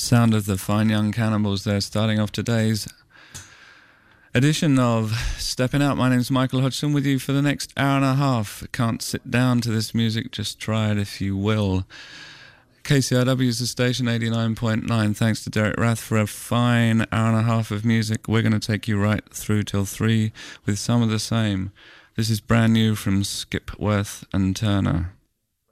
Sound of the Fine Young Cannibals there, starting off today's edition of Stepping Out. My name's Michael Hodgson, with you for the next hour and a half. Can't sit down to this music, just try it if you will. KCRW is the station, 89.9. Thanks to Derek Rath for a fine hour and a half of music. We're going to take you right through till 3 with some of the same. This is brand new from Skipworth and Turner.